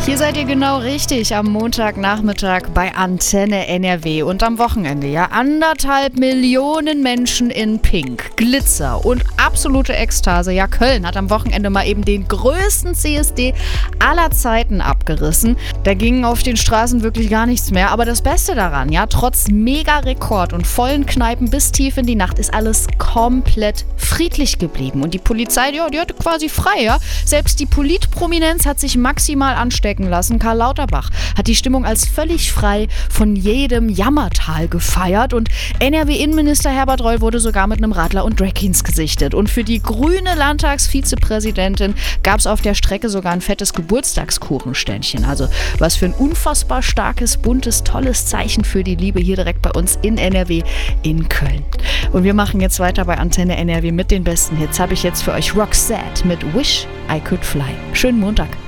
Hier seid ihr genau richtig am Montagnachmittag bei Antenne NRW und am Wochenende, ja, 1,5 Millionen Menschen in Pink, Glitzer und absolute Ekstase. Ja, Köln hat am Wochenende mal eben den größten CSD aller Zeiten abgerissen. Da ging auf den Straßen wirklich gar nichts mehr, aber das Beste daran, ja, trotz Mega-Rekord und vollen Kneipen bis tief in die Nacht ist alles komplett friedlich geblieben und die Polizei, ja, die hatte quasi frei, ja. Selbst die Politprominenz hat sich maximal anstecken lassen. Karl Lauterbach hat die Stimmung als völlig frei von jedem Jammertal gefeiert und NRW-Innenminister Herbert Reul wurde sogar mit einem Radler und Drag Queens gesichtet. Und für die grüne Landtagsvizepräsidentin gab es auf der Strecke sogar ein fettes Geburtstagskuchenständchen. Also was für ein unfassbar starkes, buntes, tolles Zeichen für die Liebe hier direkt bei uns in NRW in Köln. Und wir machen jetzt weiter bei Antenne NRW mit den besten Hits. Habe ich jetzt für euch Roxette mit Wish I Could Fly. Schönen Montag.